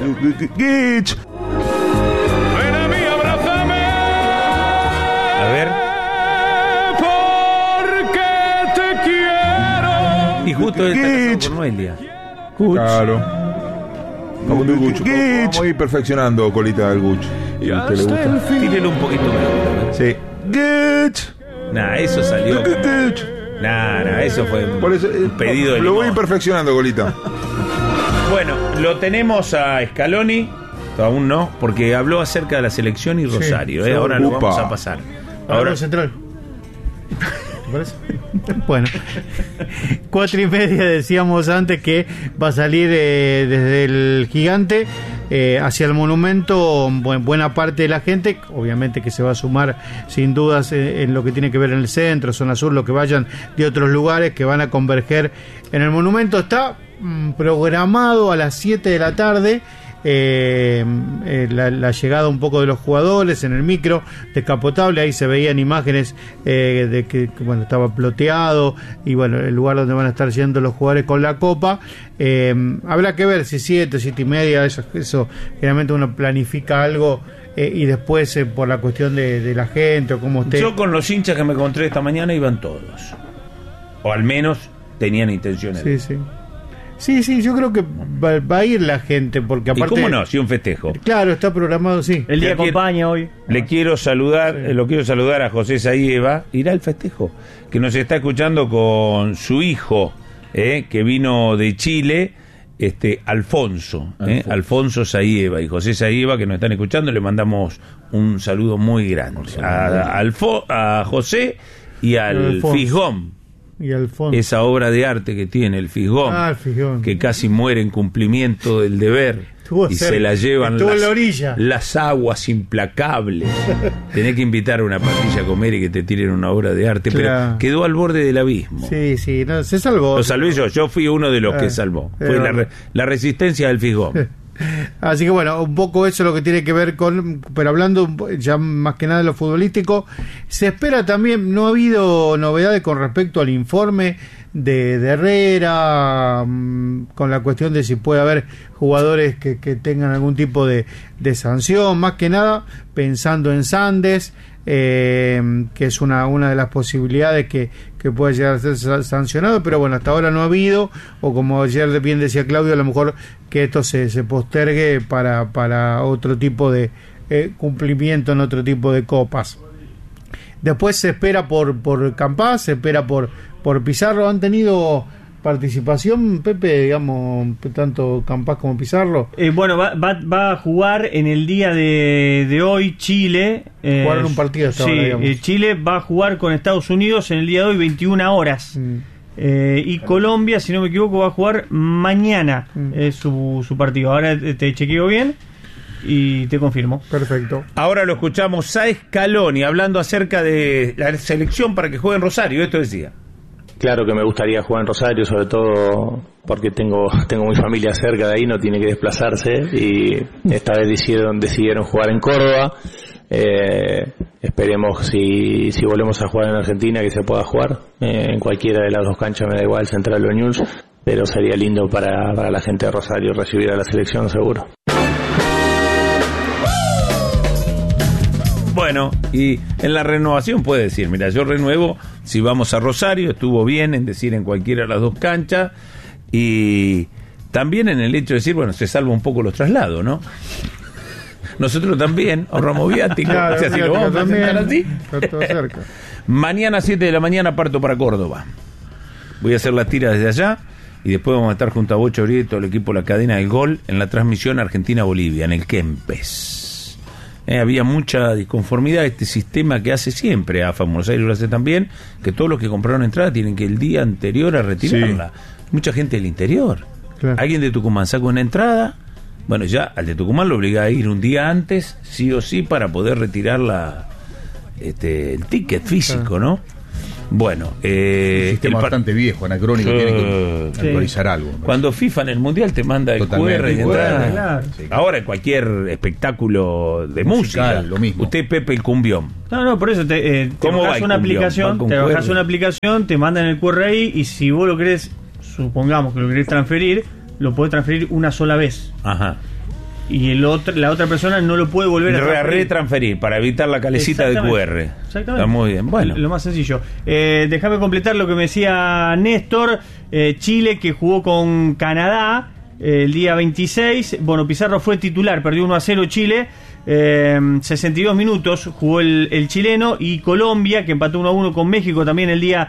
Gich. Ven a mí, abrázame. A ver. Porque te quiero. Y justo está casado con Noelia. Claro. Vamos a ir perfeccionando, Colita, del Gucci. Y ¿A usted le hasta el gusta? fin. Tírelo un poquito más. Sí. Gich. Nah, eso salió. Gich. Nah, eso fue Por eso, un pedido de lo voy a ir limón. perfeccionando, Colita. Bueno, lo tenemos a Scaloni. Aún no, porque habló acerca de la selección y Rosario. sí. Ahora lo Upa. vamos a pasar. Ahora Ahora, central. ¿Te parece? Bueno, 4:30 decíamos antes que va a salir desde el Gigante hacia el Monumento buena parte de la gente, obviamente que se va a sumar sin dudas en lo que tiene que ver en el centro, zona sur, lo que vayan de otros lugares que van a converger en el Monumento. Está programado a las 7 de la tarde. La llegada un poco de los jugadores en el micro descapotable, ahí se veían imágenes de que bueno, estaba ploteado y bueno, el lugar donde van a estar yendo los jugadores con la copa. Habrá que ver si 7:30, eso generalmente uno planifica algo y después por la cuestión de la gente o cómo esté. yo con los hinchas que me encontré esta mañana iban todos. O al menos tenían intenciones. Sí, yo creo que va a ir la gente, porque aparte... ¿Y cómo no? Si un festejo. Claro, está programado, sí. El día Le quiero- acompaña hoy. Le quiero saludar, lo quiero saludar a José Saíeva, irá al festejo, que nos está escuchando con su hijo, que vino de Chile, Alfonso Alfonso Saíeva y José Saíeva, que nos están escuchando, le mandamos un saludo muy grande a José y al Alfonso. Fisgón. Y Alfonso. Esa obra de arte que tiene el Fisgón, El Fisgón. que casi muere en cumplimiento del deber Estuvo y cerca. se la llevan Estuvo en la orilla. las aguas implacables. Tenés que invitar a una patilla a comer y que te tiren una obra de arte, Claro. pero quedó al borde del abismo. Sí, no, se salvó. Lo salvé yo fui uno de los que salvó. Fue la resistencia del Fisgón. Así que bueno, un poco eso es lo que tiene que ver con, pero hablando ya más que nada de lo futbolístico, se espera también, no ha habido novedades con respecto al informe de Herrera, con la cuestión de si puede haber jugadores que tengan algún tipo de sanción, más que nada pensando en Sandes, que es una de las posibilidades que puede llegar a ser sancionado, pero bueno, hasta ahora no ha habido, o como ayer bien decía Claudio, a lo mejor que esto se postergue para otro tipo de cumplimiento en otro tipo de copas. Después se espera por Campás, se espera por Pizarro. ¿Han tenido participación, Pepe, digamos, tanto Campás como Pizarro? Bueno, va a jugar en el día de hoy Chile. Jugaron un partido hasta ahora, digamos. Chile va a jugar con Estados Unidos en el día de hoy, 21 horas. Y Colombia, si no me equivoco, va a jugar mañana su partido. Ahora te chequeo bien y te confirmo. Perfecto. Ahora lo escuchamos a Scaloni hablando acerca de la selección para que juegue en Rosario. Esto decía. Claro que me gustaría jugar en Rosario, sobre todo porque tengo mi familia cerca de ahí, no tiene que desplazarse, y esta vez decidieron jugar en Córdoba. Esperemos si volvemos a jugar en Argentina que se pueda jugar en cualquiera de las dos canchas, me da igual, Central o News, pero sería lindo para la gente de Rosario recibir a la selección seguro. Bueno, y en la renovación puede decir, mira, yo renuevo si vamos a Rosario, estuvo bien en decir en cualquiera de las dos canchas, y también en el hecho de decir, bueno, se salva un poco los traslados, ¿no? Nosotros también ahorramos viático, Claro, o sea, si lo vamos a presentar así. Está todo cerca. Mañana 7 de la mañana parto para Córdoba. Voy a hacer la tira desde allá y después vamos a estar junto a Bocho Uribe y todo el equipo de la cadena del gol en la transmisión Argentina-Bolivia, en el Kempes. Había mucha disconformidad de este sistema que hace siempre AFA, Buenos Aires lo hace también, que todos los que compraron entrada tienen que el día anterior a retirarla. Mucha gente del interior. Claro. Alguien de Tucumán saca una entrada, bueno, ya al de Tucumán lo obliga a ir un día antes, sí o sí, para poder retirar el ticket físico, ¿no? Bueno, un sistema bastante viejo, anacrónico, tiene que actualizar algo. Cuando FIFA en el Mundial te manda el Totalmente, QR de entrada. Claro. Sí, Ahora en cualquier espectáculo de musical, música, lo mismo. usted Pepe el cumbión. No, por eso te ¿Cómo va bajás el una cumbión? aplicación, ¿Va con te bajás QR? una aplicación, te mandan el QR ahí, y si vos lo querés, supongamos que lo querés transferir, lo podés transferir una sola vez. Ajá. y la otra persona no lo puede volver a retransferir para evitar la calecita de QR. Exactamente. Está muy bien. Bueno, lo más sencillo. Déjame completar lo que me decía Néstor. Chile, que jugó con Canadá el día 26. Bueno, Pizarro fue titular, perdió 1-0 Chile. 62 minutos jugó el chileno. Y Colombia, que empató 1-1 con México también el día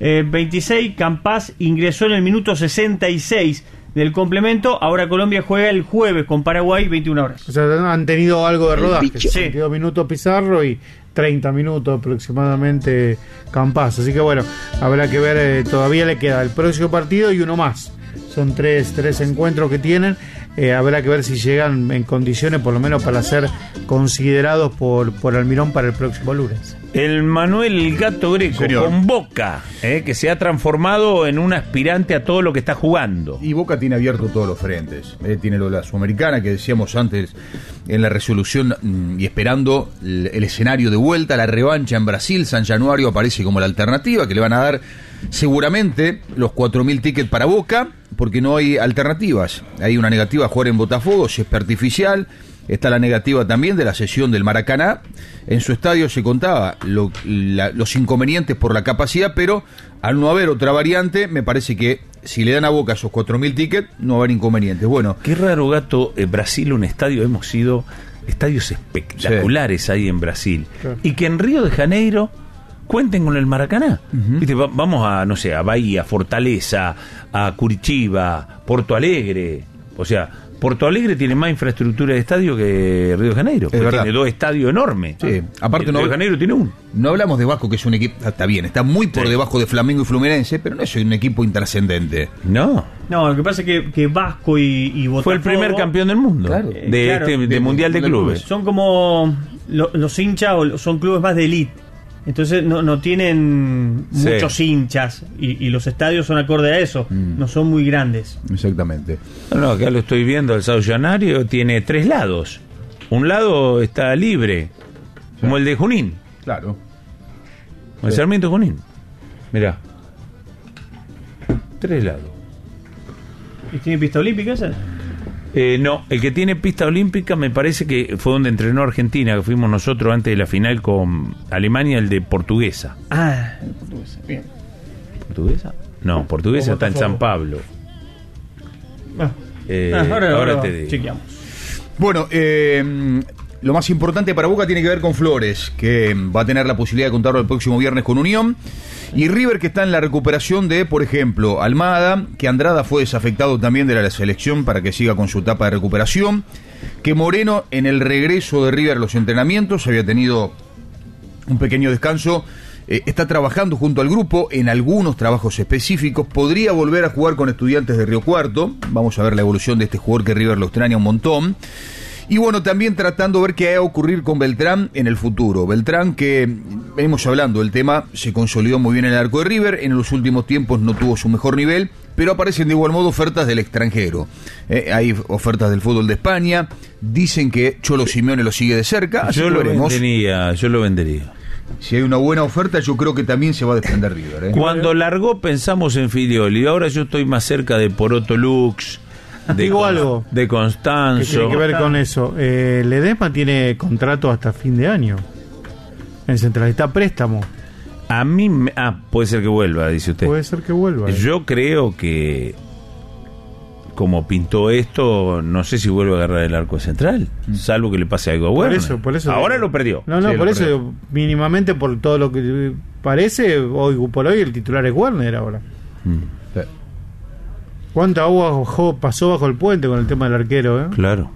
26. Campás ingresó en el minuto 66 del complemento. Ahora Colombia juega el jueves con Paraguay, 21 horas. O sea, han tenido algo de rodaje. Sí. 22 minutos Pizarro y 30 minutos aproximadamente Campás. Así que bueno, habrá que ver, todavía le queda el próximo partido y uno más. Son tres encuentros que tienen. Habrá que ver si llegan en condiciones, por lo menos para ser considerados por Almirón para el próximo lunes. El Manuel Gato Greco con Boca, que se ha transformado en un aspirante a todo lo que está jugando. Y Boca tiene abierto todos los frentes. Tiene lo de la Sudamericana, que decíamos antes en la resolución, y esperando el escenario de vuelta, la revancha en Brasil. San Januario aparece como la alternativa, que le van a dar seguramente los 4.000 tickets para Boca, porque no hay alternativas. Hay una negativa a jugar en Botafogo, césped artificial. Está la negativa también de la cesión del Maracaná. En su estadio se contaba los inconvenientes por la capacidad, pero al no haber otra variante, me parece que si le dan a Boca esos 4.000 tickets, no va a haber inconvenientes. Bueno, qué raro, Gato, Brasil, un estadio, hemos ido estadios espectaculares ahí en Brasil. Claro. Y que en Río de Janeiro cuenten con el Maracaná. ¿Viste? Vamos a, no sé, a Bahía, Fortaleza, a Curitiba, Porto Alegre. O sea, Porto Alegre tiene más infraestructura de estadio que Río de Janeiro. Tiene 2 estadios enormes. Sí. Aparte, Río de Janeiro tiene 1. No hablamos de Vasco, que es un equipo, está bien, está muy por debajo de Flamengo y Fluminense, pero no es un equipo intrascendente. No, lo que pasa es que Vasco y Botafogo fue el primer campeón del mundo, claro, de Mundial de Clubes. Son como los hinchas, o son clubes más de elite. Entonces no tienen muchos hinchas y los estadios son acorde a eso, no son muy grandes. Exactamente. No, acá lo estoy viendo, el Sao Januario tiene 3 lados. Un lado está libre, como el de Junín. Claro. El Sarmiento Junín. Mirá. 3 lados. ¿Y tiene pista olímpica esa? No, el que tiene pista olímpica me parece que fue donde entrenó Argentina, que fuimos nosotros antes de la final con Alemania, el de Portuguesa. Portuguesa, bien. ¿Portuguesa? No, Portuguesa está en San Pablo. Ahora te digo. Chequeamos. Bueno, lo más importante para Boca tiene que ver con Flores, que va a tener la posibilidad de contarlo el próximo viernes con Unión. Y River, que está en la recuperación de, por ejemplo, Almada, que Andrada fue desafectado también de la selección para que siga con su etapa de recuperación, que Moreno en el regreso de River a los entrenamientos había tenido un pequeño descanso, está trabajando junto al grupo en algunos trabajos específicos, podría volver a jugar con Estudiantes de Río Cuarto. Vamos a ver la evolución de este jugador que River lo extraña un montón. Y bueno, también tratando de ver qué va a ocurrir con Beltrán en el futuro. Beltrán, que venimos hablando del tema, se consolidó muy bien en el arco de River, en los últimos tiempos no tuvo su mejor nivel, pero aparecen de igual modo ofertas del extranjero. Hay ofertas del fútbol de España, dicen que Cholo Simeone lo sigue de cerca, así yo lo vendería. Si hay una buena oferta, yo creo que también se va a defender River. Cuando largó pensamos en Filioli, ahora yo estoy más cerca de Poroto Lux, de Constanzo. ¿Qué tiene que ver con eso? Ledesma tiene contrato hasta fin de año en Central, está préstamo. A mí puede ser que vuelva, dice usted. Puede ser que vuelva. Yo creo que como pintó esto, no sé si vuelve a agarrar el arco central, salvo que le pase algo a Werner. Por eso ahora lo perdió. No, sí, por eso mínimamente, por todo lo que parece, hoy por hoy el titular es Werner ahora. Sí. ¿Cuánta agua pasó bajo el puente con el tema del arquero? Claro.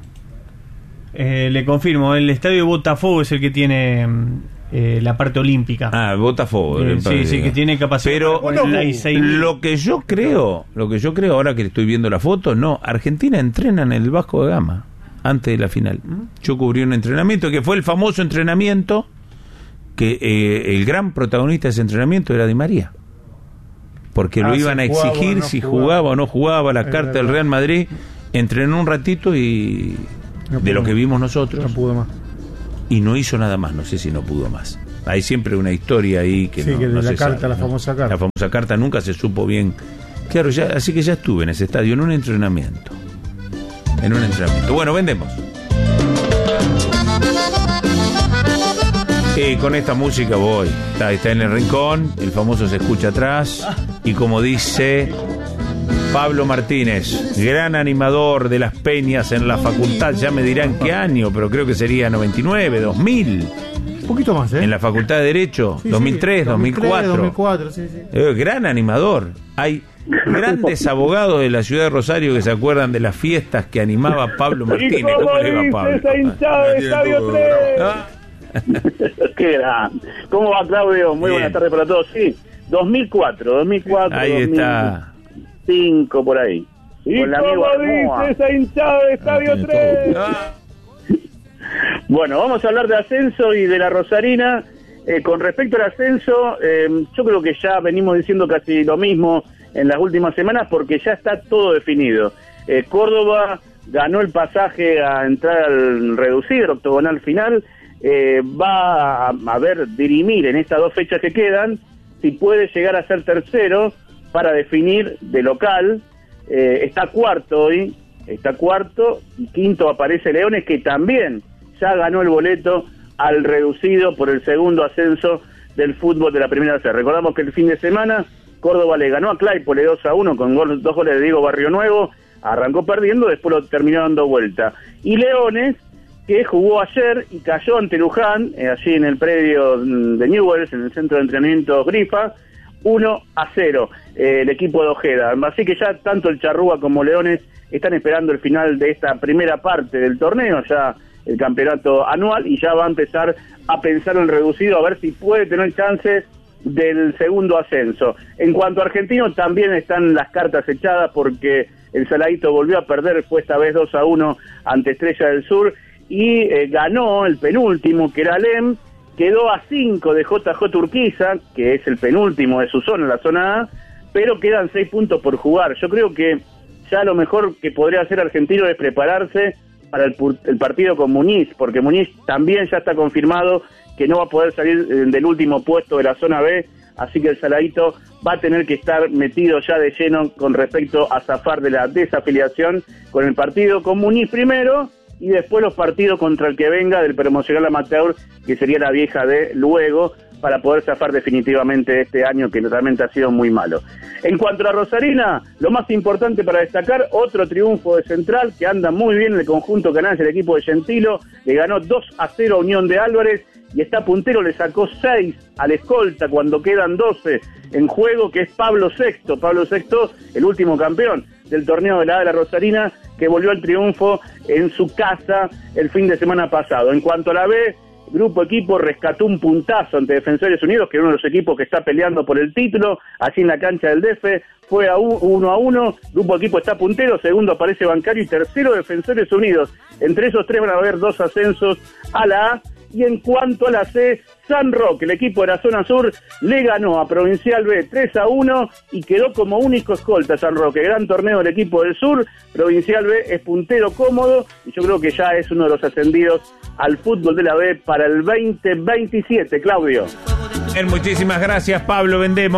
Le confirmo, el estadio de Botafogo es el que tiene la parte olímpica. Botafogo. Sí, que tiene capacidad. Pero lo que yo creo ahora que estoy viendo la foto, Argentina entrena en el Vasco de Gama antes de la final. Yo cubrí un entrenamiento que fue el famoso entrenamiento que el gran protagonista de ese entrenamiento era Di María. Porque lo iban a exigir si jugaba o no jugaba la carta del Real Madrid. Entrenó un ratito y de lo que vimos nosotros. No pudo más. Y no hizo nada más, no sé si no pudo más. Hay siempre una historia ahí que sí, no, que de no la se carta, sabe, la famosa carta. La famosa carta nunca se supo bien. Claro, así que ya estuve en ese estadio en un entrenamiento. en un entrenamiento. Bueno, vendemos. Y con esta música voy. Está en el rincón, el famoso se escucha atrás. Y como dice Pablo Martínez, gran animador de las peñas en la facultad, ya me dirán qué año, pero creo que sería 99, 2000. Un poquito más, ¿eh? En la Facultad de Derecho, Sí, 2003, 2004. 2004. Sí. Gran animador. Hay grandes abogados de la ciudad de Rosario que se acuerdan de las fiestas que animaba Pablo Martínez. ¿Cómo le va, Pablo? Esa hinchada de Estadio 3. Ah, Qué grande. ¿Cómo va, Claudio? Muy Bien. buenas tardes para todos. Sí, 2004, ahí está. 2005, por ahí. ¿Y Con la amigo cómo Armoa. dice esa hinchada de Estadio tiene 3? Ah, Bueno, vamos a hablar de ascenso y de la Rosarina. Con respecto al ascenso, yo creo que ya venimos diciendo casi lo mismo en las últimas semanas porque ya está todo definido. Córdoba ganó el pasaje a entrar al reducido, octogonal final. Va a ver, dirimir en estas 2 fechas que quedan si puede llegar a ser tercero para definir de local. Está cuarto hoy, y quinto aparece Leones, que también ya ganó el boleto al reducido por el segundo ascenso del fútbol de la primera C. Recordamos que el fin de semana Córdoba le ganó a Claypole 2-1 con 2 goles de Diego Barrio Nuevo, arrancó perdiendo, después lo terminó dando vuelta. Y Leones, que jugó ayer y cayó ante Luján, allí en el predio de Newell's, en el centro de entrenamiento Grifa, 1-0, el equipo de Ojeda. Así que ya tanto el Charrúa como Leones están esperando el final de esta primera parte del torneo, ya el campeonato anual, y ya va a empezar a pensar en reducido, a ver si puede tener chances del segundo ascenso. En cuanto a Argentino, también están las cartas echadas porque el Saladito volvió a perder, fue esta vez 2-1 ante Estrella del Sur, y ganó el penúltimo, que era Alem, quedó a 5 de JJ Urquiza, que es el penúltimo de su zona, la zona A, pero quedan 6 puntos por jugar. Yo creo que ya lo mejor que podría hacer Argentino es prepararse para el partido con Muñiz, porque Muñiz también ya está confirmado que no va a poder salir del último puesto de la zona B, así que el Saladito va a tener que estar metido ya de lleno con respecto a zafar de la desafiliación con el partido con Muñiz primero, y después los partidos contra el que venga del promocional amateur, que sería la vieja de luego, para poder zafar definitivamente este año que realmente ha sido muy malo. En cuanto a la Rosarina, lo más importante para destacar, otro triunfo de Central, que anda muy bien en el conjunto canalla, el equipo de Gentilo, le ganó 2-0 a Unión de Álvarez, y está puntero, le sacó 6 al escolta cuando quedan 12 en juego, que es Pablo Sexto, el último campeón del torneo de la A de la Rosarina, que volvió al triunfo en su casa el fin de semana pasado. En cuanto a la B, Grupo Equipo rescató un puntazo ante Defensores Unidos, que es uno de los equipos que está peleando por el título, así en la cancha del DF, fue a 1-1, Grupo Equipo está puntero, segundo aparece Bancario y tercero Defensores Unidos. Entre esos 3 van a haber 2 ascensos a la A. Y en cuanto a la C, San Roque, el equipo de la zona sur, le ganó a Provincial B 3-1 y quedó como único escolta San Roque. Gran torneo del equipo del sur, Provincial B es puntero cómodo y yo creo que ya es uno de los ascendidos al fútbol de la B para el 2027, Claudio. muchísimas gracias, Pablo. Vendemos.